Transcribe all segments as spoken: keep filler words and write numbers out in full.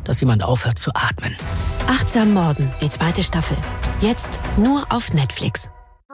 dass jemand aufhört zu atmen. Achtsam Morden, die zweite Staffel. Jetzt nur auf Netflix.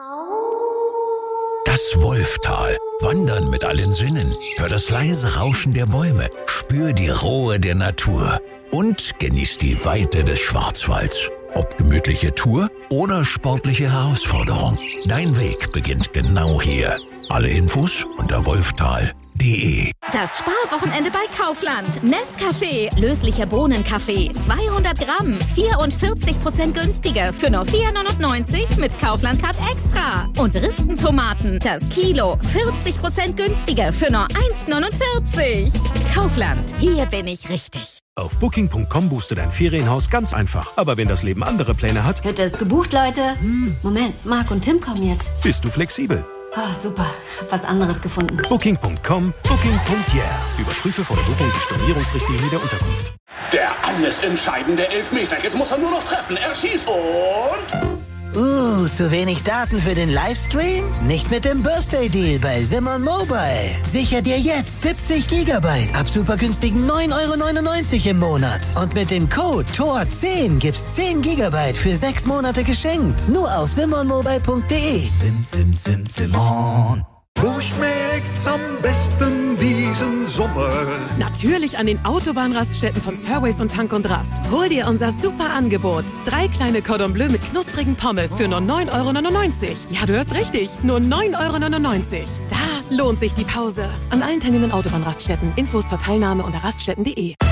Das Wolftal. Wandern mit allen Sinnen. Hör das leise Rauschen der Bäume. Spür die Ruhe der Natur. Und genieß die Weite des Schwarzwalds. Ob gemütliche Tour oder sportliche Herausforderung. Dein Weg beginnt genau hier. Alle Infos unter wolftal punkt de. Das Sparwochenende bei Kaufland. Nescafé, löslicher Bohnenkaffee, zweihundert Gramm, vierundvierzig Prozent günstiger für nur vier neunundneunzig mit Kaufland Card Extra. Und Ristentomaten, das Kilo, vierzig Prozent günstiger für nur eins neunundvierzig. Kaufland, hier bin ich richtig. Auf booking punkt com buchst du dein Ferienhaus ganz einfach. Aber wenn das Leben andere Pläne hat... Hütte ist gebucht, Leute. Hm, Moment, Marc und Tim kommen jetzt. Bist du flexibel? Ah, super. Hab was anderes gefunden. booking punkt com, booking punkt yeah. Überprüfe vor der Buchung die Stornierungsrichtlinie der Unterkunft. Der alles entscheidende Elfmeter. Jetzt muss er nur noch treffen. Er schießt und... Uh, zu wenig Daten für den Livestream? Nicht mit dem Birthday Deal bei Simon Mobile. Sicher dir jetzt siebzig Gigabyte ab super günstigen neun Euro neunundneunzig im Monat. Und mit dem Code T O R zehn gibt's zehn Gigabyte für sechs Monate geschenkt. Nur auf simon mobile punkt de. Sim, sim, sim, Simon. Wo schmeckt's am besten diesen Sommer? Natürlich an den Autobahnraststätten von Surways und Tank und Rast. Hol dir unser super Angebot. Drei kleine Cordon Bleu mit knusprigen Pommes für nur neun Euro neunundneunzig. Ja, du hörst richtig, nur neun Euro neunundneunzig. Da lohnt sich die Pause. An allen teilnehmenden Autobahnraststätten. Infos zur Teilnahme unter raststätten punkt de.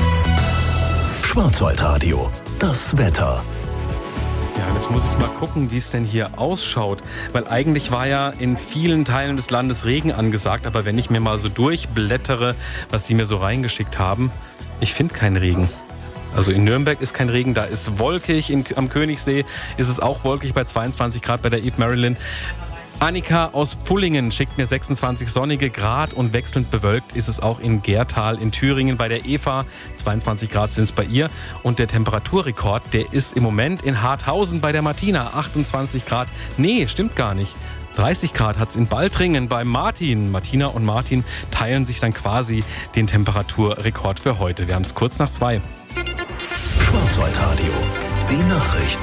Schwarzwaldradio. Das Wetter. Ja, jetzt muss ich mal gucken, wie es denn hier ausschaut. Weil eigentlich war ja in vielen Teilen des Landes Regen angesagt. Aber wenn ich mir mal so durchblättere, was sie mir so reingeschickt haben, ich finde keinen Regen. Also in Nürnberg ist kein Regen, da ist wolkig. In, am Königssee ist es auch wolkig bei zweiundzwanzig Grad bei der Eve Marilyn. Annika aus Pullingen schickt mir sechsundzwanzig sonnige Grad und wechselnd bewölkt ist es auch in Gertal in Thüringen bei der Eva. zweiundzwanzig Grad sind es bei ihr. Und der Temperaturrekord, der ist im Moment in Harthausen bei der Martina. achtundzwanzig Grad. Nee, stimmt gar nicht. dreißig Grad hat es in Baltringen bei Martin. Martina und Martin teilen sich dann quasi den Temperaturrekord für heute. Wir haben es kurz nach zwei. Schwarzwaldradio. Die Nachrichten.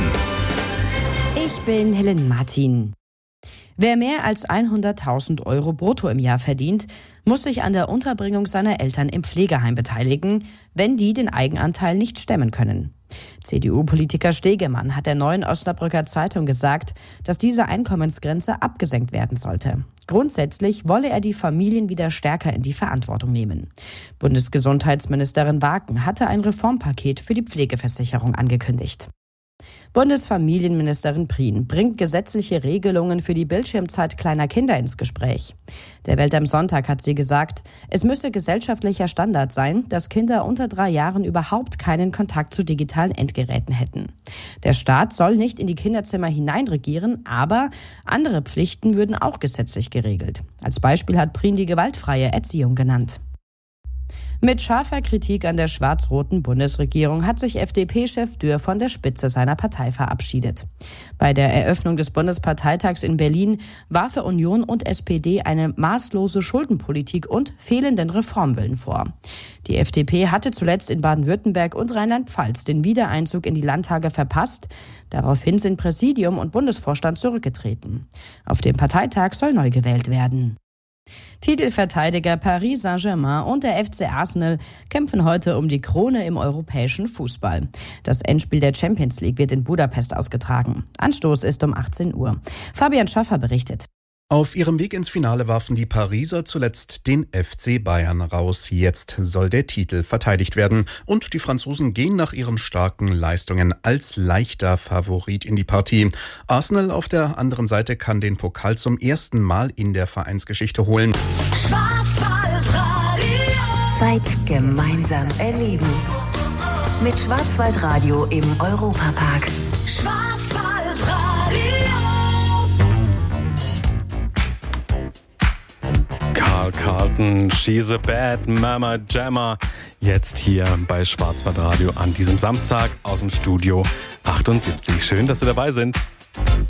Ich bin Helen Martin. Wer mehr als hunderttausend Euro brutto im Jahr verdient, muss sich an der Unterbringung seiner Eltern im Pflegeheim beteiligen, wenn die den Eigenanteil nicht stemmen können. C D U-Politiker Stegemann hat der Neuen Osnabrücker Zeitung gesagt, dass diese Einkommensgrenze abgesenkt werden sollte. Grundsätzlich wolle er die Familien wieder stärker in die Verantwortung nehmen. Bundesgesundheitsministerin Waken hatte ein Reformpaket für die Pflegeversicherung angekündigt. Bundesfamilienministerin Prien bringt gesetzliche Regelungen für die Bildschirmzeit kleiner Kinder ins Gespräch. Der Welt am Sonntag hat sie gesagt, es müsse gesellschaftlicher Standard sein, dass Kinder unter drei Jahren überhaupt keinen Kontakt zu digitalen Endgeräten hätten. Der Staat soll nicht in die Kinderzimmer hineinregieren, aber andere Pflichten würden auch gesetzlich geregelt. Als Beispiel hat Prien die gewaltfreie Erziehung genannt. Mit scharfer Kritik an der schwarz-roten Bundesregierung hat sich F D P-Chef Dürr von der Spitze seiner Partei verabschiedet. Bei der Eröffnung des Bundesparteitags in Berlin warf er Union und S P D eine maßlose Schuldenpolitik und fehlenden Reformwillen vor. Die F D P hatte zuletzt in Baden-Württemberg und Rheinland-Pfalz den Wiedereinzug in die Landtage verpasst. Daraufhin sind Präsidium und Bundesvorstand zurückgetreten. Auf dem Parteitag soll neu gewählt werden. Titelverteidiger Paris Saint-Germain und der F C Arsenal kämpfen heute um die Krone im europäischen Fußball. Das Endspiel der Champions League wird in Budapest ausgetragen. Anstoß ist um achtzehn Uhr. Fabian Schaffer berichtet. Auf ihrem Weg ins Finale warfen die Pariser zuletzt den F C Bayern raus. Jetzt soll der Titel verteidigt werden. Und die Franzosen gehen nach ihren starken Leistungen als leichter Favorit in die Partie. Arsenal auf der anderen Seite kann den Pokal zum ersten Mal in der Vereinsgeschichte holen. Schwarzwaldradio. Zeit gemeinsam erleben. Mit Schwarzwaldradio im Europapark. Schwarzwaldradio. Carl Carlton, She's a Bad Mama Jammer. Jetzt hier bei Schwarzwaldradio an diesem Samstag aus dem Studio achtundsiebzig. Schön, dass Sie dabei sind.